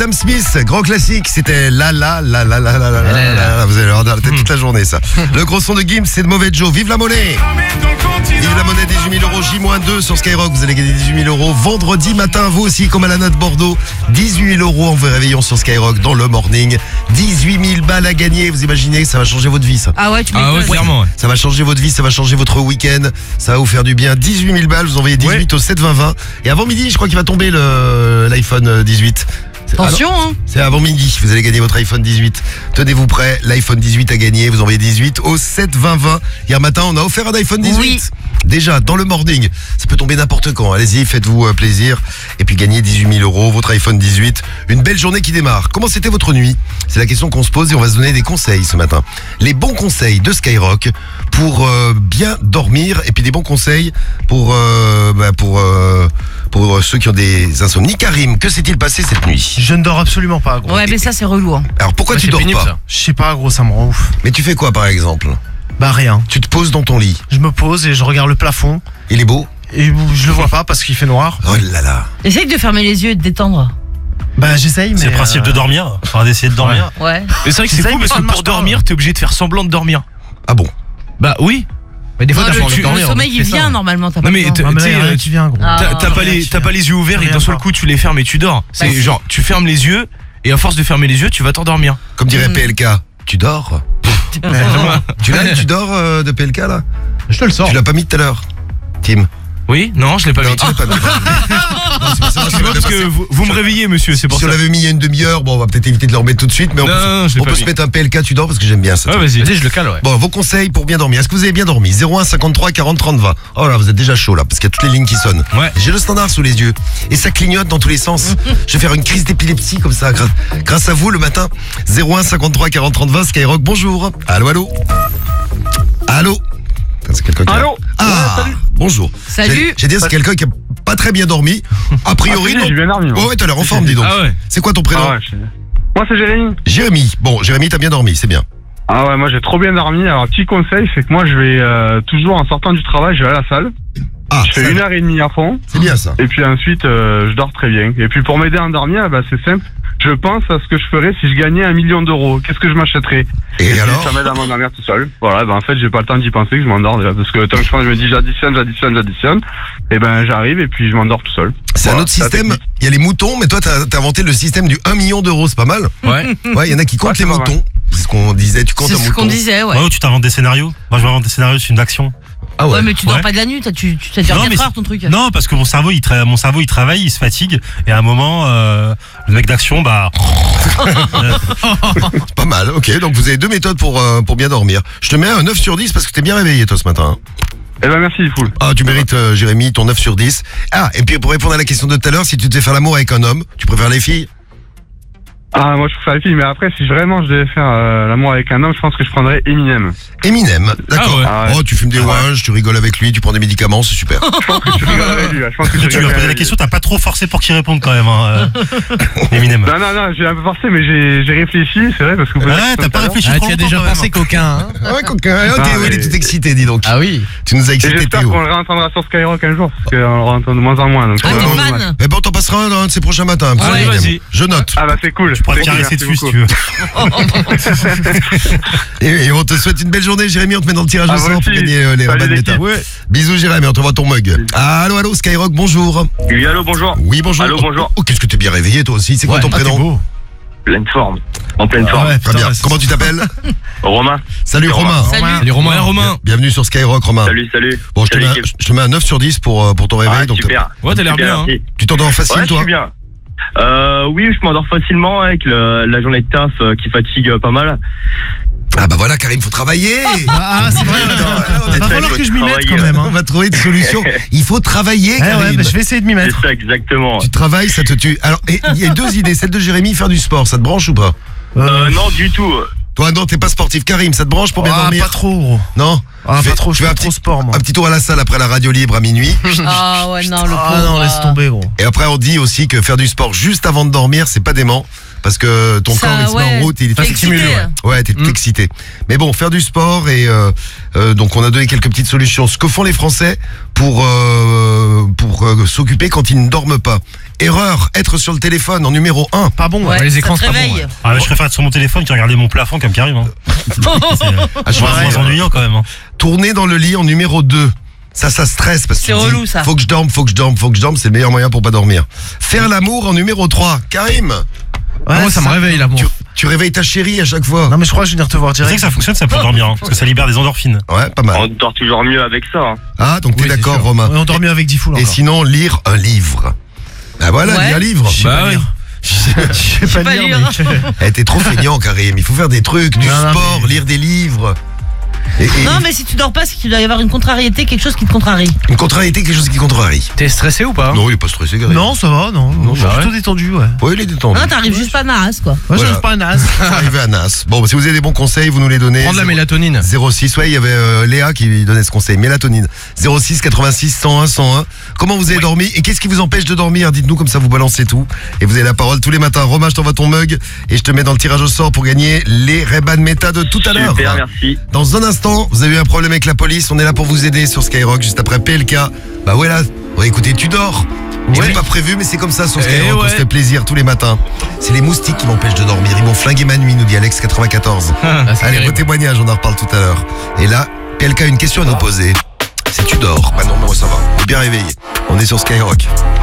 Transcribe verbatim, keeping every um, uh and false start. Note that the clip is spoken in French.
Sam Smith, grand classique, c'était la la la la la la la la la la. Vous allez avoir dans la tête toute la journée ça. Le gros son de Gims, c'est de Mauvais Joe. Vive la monnaie! Vive la monnaie, dix-huit mille euros, J moins deux sur Skyrock, vous allez gagner dix-huit mille euros. Vendredi matin, vous aussi, comme à la note Bordeaux, dix-huit mille euros en vous réveillant sur Skyrock dans le morning. dix-huit mille balles à gagner, vous imaginez, ça va changer votre vie ça. Ah ouais, tu Ah ouais, m'étonnes. clairement. Ouais. Ça va changer votre vie, ça va changer votre week-end, ça va vous faire du bien. dix-huit mille balles, vous envoyez dix-huit au sept vingt vingt. Et avant midi, je crois qu'il va tomber le, l'iPhone dix-huit. C'est- Attention, ah non, hein. C'est avant midi, vous allez gagner votre iPhone dix-huit. Tenez-vous prêts, l'iPhone dix-huit à gagner, vous envoyez dix-huit au sept vingt vingt. Hier matin, on a offert un iPhone dix-huit. Oui. Déjà, dans le morning, ça peut tomber n'importe quand. Allez-y, faites-vous euh, plaisir. Et puis gagnez dix-huit mille euros, votre iPhone dix-huit. Une belle journée qui démarre. Comment c'était votre nuit? C'est la question qu'on se pose et on va se donner des conseils ce matin. Les bons conseils de Skyrock pour euh, bien dormir et puis des bons conseils pour, euh, bah, pour, euh, pour euh, ceux qui ont des insomnies. Karim, que s'est-il passé cette nuit? Je ne dors absolument pas, gros. Ouais, mais ça, c'est relou, hein. Alors pourquoi Ouais, tu c'est dors pénible, pas? ça. Je sais pas, gros, ça me rend ouf. Mais tu fais quoi par exemple? Bah rien. Tu te poses dans ton lit. Je me pose et je regarde le plafond Il est beau? et je le vois pas parce qu'il fait noir. Oh là là. Essaye de fermer les yeux et de détendre. Bah j'essaye, mais... C'est le principe euh, de dormir, enfin d'essayer de dormir. Ouais. Mais c'est vrai que c'est C'est ça, fou mais parce ça que ne pour marche pas. dormir, t'es obligé de faire semblant de dormir. Ah bon? Bah oui. Mais des fois, Non, t'as le, pas envie de le dormir. sommeil, donc il fais ça. vient normalement. T'as pas Non, mais besoin. t'es- Ah, mais là, y a tu sais, rien qui vient, gros. Ah. T'as t'as pas rien les qui t'as vient. pas les yeux ouverts et Rien d'un seul pas. coup tu les fermes et tu dors. C'est Bah, si. genre tu fermes les yeux et à force de fermer les yeux, tu vas t'endormir. Comme dirait Mm. P L K, tu dors? Tu l'as, tu dors euh, de P L K là? Je te le sors. Tu l'as pas mis tout à l'heure, Tim? Oui, non, je l'ai pas Non, mis. tu l'as pas mis. Non, c'est pas ça, c'est pas Parce ça. que vous, vous me réveillez, monsieur, c'est pour Si ça. on l'avait mis il y a une demi-heure, bon, on va peut-être éviter de le remettre tout de suite, mais on Non, peut, non, non, je l'ai on pas peut se mis. mettre un P L K, tu dors, parce que j'aime bien ça. Ouais, vas-y. Vas-y, je le cale, ouais. Bon, vos conseils pour bien dormir. Est-ce que vous avez bien dormi? zéro un cinquante-trois quarante trente vingt. Oh là, vous êtes déjà chaud là, parce qu'il y a toutes les lignes qui sonnent. Ouais. J'ai le standard sous les yeux. Et ça clignote dans tous les sens. Je vais faire une crise d'épilepsie comme ça, grâce, grâce à vous le matin. zéro un cinquante-trois quarante trente vingt, Skyrock, bonjour. Allô, allô. Allô. Putain, c'est quelqu'un qui a- Allô. Ah, bonjour. Salut. J'ai- J'ai dit, c'est quelqu'un qui a pas très bien dormi. A priori, Ah, non. j'ai bien dormi, moi. Oh ouais, t'as l'air en forme, dis donc. Ah ouais. C'est quoi ton prénom? Ah ouais, je- Moi c'est Jérémy. Jérémy. Bon, Jérémy, t'as bien dormi, c'est bien. Ah ouais, moi j'ai trop bien dormi. Alors petit conseil, c'est que moi je vais euh, toujours en sortant du travail, je vais à la salle. Ah, Je fais ça- une heure et demie à fond. c'est bien ça. Et puis ensuite euh, je dors très bien. Et puis pour m'aider à endormir, bah, c'est simple. Je pense à ce que je ferais si je gagnais un million d'euros. Qu'est-ce que je m'achèterais? Et puis, alors? ça m'aide à m'endormir tout seul. Voilà, ben en fait j'ai pas le temps d'y penser, que je m'endors déjà. Parce que tant que je pense, je me dis j'additionne, j'additionne, j'additionne. Et ben j'arrive et puis je m'endors tout seul. C'est Voilà, un autre c'est la système. technique. Il y a les moutons, mais toi, t'as as inventé le système du un million d'euros, c'est pas mal. Ouais. Ouais, il y en a qui comptent Ouais, c'est les pas mal. moutons. C'est ce qu'on disait, tu comptes C'est un ce mouton. qu'on disait, ouais. Ouais, ou tu t'inventes des scénarios. Moi, je m'invente des scénarios, c'est une action. Ah ouais. Ouais, mais tu dors Ouais. pas de la nuit, t'as- tu tu- ça dure Non, mais quatre heures c'est- ton truc. Non, parce que mon cerveau, il, tra- mon cerveau, il travaille, il se fatigue. Et à un moment, euh, le mec d'action, bah. C'est pas mal, ok. Donc vous avez deux méthodes pour, euh, pour bien dormir. Je te mets un neuf sur dix parce que t'es bien réveillé toi ce matin. hein. Eh ben merci, full. Ah, tu mérites, euh, Jérémy, ton neuf sur dix. Ah, et puis pour répondre à la question de tout à l'heure, si tu devais faire l'amour avec un homme, tu préfères les filles? Ah moi je préfère les filles, mais après si vraiment je devais faire euh, l'amour avec un homme, je pense que je prendrais Eminem. Eminem, d'accord. Ah ouais. Ah ouais. Oh, tu fumes des Ah ouais. ouinges, tu rigoles avec lui, tu prends des médicaments, c'est super. Je pense que je rigolerais avec lui. Je pense que je Tu lui as rigolerais posé la avec question, t'as pas trop forcé pour qu'il réponde quand même, hein, euh, Eminem. lui. Non, non, non, j'ai un peu forcé, mais j'ai j'ai réfléchi, c'est vrai, parce que vous Ouais, posez la t'as question pas tout à l'heure. réfléchi Ah, trop tu as longtemps, déjà quand même. pensé coquin, hein? Ouais, coquin. Oh, Ah, Théo, il est mais- tout excité, dis donc. Ah oui. Tu nous as Et excité, j'espère Théo. qu'on le réentendra sur Skyrock un jour, parce qu'on le réentend de moins en moins. Donc Ah, c'est t'es vraiment dommage. fan? Eh ben, on t'en passera un dans un de ces prochains matins. Ah, Eminem. vas-y. Je note. Ah bah c'est cool. Tu pourras te C'est cool, caresser merci dessus si beaucoup. tu veux. Et, et on te souhaite une belle journée, Jérémy. On te met dans le tirage Ah, au moi sort pour aussi. gagner euh, les Salut, rabats de l'équipe. méta. Bisous, Jérémy. On te voit ton mug. Ah, allô, allô, Skyrock, bonjour. Oui, allô, bonjour. Oui, bonjour. Allô, bonjour. Oh, qu'est-ce que t'es bien réveillé, toi aussi. C'est quoi ton Ah, t'es prénom? beau. Pleine forme. En pleine Ah forme. ouais, Très putain, bien. ouais, c'est- Comment tu t'appelles? Romain. Salut, C'est Romain. Salut. Salut Romain. Ouais, Romain. Bienvenue sur Skyrock, Romain. Salut, salut. Bon, je te, Salut, mets un, l'équipe. je te mets un neuf sur dix pour, euh, pour ton réveil. Ah, donc super. Ouais, t'as l'air Super, bien. Hein. merci. tu t'endors facile, Ouais, je toi? suis bien. Euh, oui, je m'endors facilement avec le- la journée de taf euh, qui fatigue euh, pas mal. Ah, bah voilà, Karim, faut travailler. Ah, c'est vrai. on Va est falloir que je m'y mette travailler, quand même, On hein. va trouver une solution. Il faut travailler, Eh ouais, Karim. bah, je vais essayer de m'y C'est mettre. ça, exactement. Tu travailles, ça te tue. Alors, et il y a deux idées. Celle de Jérémy, faire du sport, ça te branche ou pas? Euh, non, du tout. Toi, non, t'es pas sportif. Karim, ça te branche pour bien Ah, dormir? pas trop, gros. Non? Ah, Je fais- pas trop, je je fais fais un trop petit- sport, moi. Un petit tour à la salle après la radio libre à minuit. Ah ouais, non, le Ah pauvre. non, laisse tomber, gros. Et après, on dit aussi que faire du sport juste avant de dormir, c'est pas dément. parce que ton Ça, corps il se met ouais. en route, il est T'es tout excité. stimulé. Ouais, ouais t'es tout Mm. excité. Mais bon, faire du sport et euh, euh, donc on a donné quelques petites solutions. Ce que font les Français pour euh, pour euh, s'occuper quand ils ne dorment pas. Erreur, être sur le téléphone en numéro un. Pas bon. Ouais, les ça écrans, te c'est pas bon. réveille. ouais. Ah, je préfère être sur mon téléphone que regarder mon plafond comme Karim. Hein. C'est Ah, je moins, vois, moins euh, ennuyant quand même. Hein. Tourner dans le lit en numéro deux. Ça, ça stresse parce que C'est tu te dis, relou, ça. faut que je dorme, faut que je dorme, faut que je dorme, c'est le meilleur moyen pour pas dormir. Faire l'amour en numéro trois. Karim, Ouais, Moi, ça me réveille là, bon. tu, tu réveilles ta chérie à chaque fois. Non, mais je crois que je vais venir te voir C'est vrai direct. que ça fonctionne, ça pour dormir, hein, parce que ça libère des endorphines. Ouais, pas mal. On dort toujours mieux avec ça. hein. Ah, donc t'es Oui, c'est d'accord, sûr. Romain. Ouais, on dort mieux avec dix foules Et encore. sinon, lire un livre. Ah voilà, Ouais. lire un livre. Je sais Bah pas ouais. lire. Je sais pas pas lire, lire. mais... Eh, t'es trop feignant, Karim. Il faut faire des trucs, du Non, non, sport, mais- lire des livres. Et, et Non, mais si tu dors pas, c'est qu'il doit y avoir une contrariété, quelque chose qui te contrarie. une contrariété, quelque chose qui contrarie. T'es stressé ou pas? Non, il est pas stressé, Karim. Non, ça va, non. Non, je suis bah plutôt détendu, ouais. Ouais, il est détendu. Non, t'arrives juste pas naze, quoi. Moi, Voilà. j'arrive pas à naze. Faut arriver à Nas. Bon, bah, si vous avez des bons conseils, vous nous les donnez. Prendre la Zéro- mélatonine. zéro six, ouais, il y avait euh, Léa qui donnait ce conseil, mélatonine. zéro six quatre-vingt-six cent un cent un. Comment vous avez dormi et qu'est-ce qui vous empêche de dormir? Dites-nous, comme ça vous balancez tout. Et vous avez la parole tous les matins. Romain, je t'envoie ton mug et je te mets dans le tirage au sort pour gagner les Ray-Ban Meta de tout à l'heure. Super, merci. Dans un instant, vous avez eu un problème avec la police, on est là pour vous aider sur Skyrock, juste après P L K. Bah ouais là, on va écouter Tu dors. Je l'ai pas prévu, mais c'est comme ça sur Skyrock, Eh on ouais. se fait plaisir tous les matins. C'est les moustiques qui m'empêchent de dormir, ils m'ont flingué ma nuit, nous dit Alex quatre-vingt-quatorze. Ah, c'est Allez, vos terrible. témoignages, on en reparle tout à l'heure. Et là, P L K a une question à nous poser. C'est Tu dors. Bah non, moi ça va, on est bien réveillé. On est sur Skyrock.